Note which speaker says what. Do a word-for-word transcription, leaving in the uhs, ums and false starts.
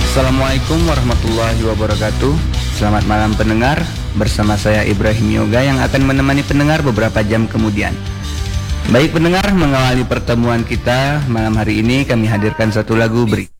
Speaker 1: Assalamualaikum warahmatullahi wabarakatuh. Selamat malam pendengar. Bersama saya Ibrahim Yoga yang akan menemani pendengar beberapa jam kemudian. Baik pendengar, mengawali pertemuan kita malam hari ini kami hadirkan satu lagu berikut.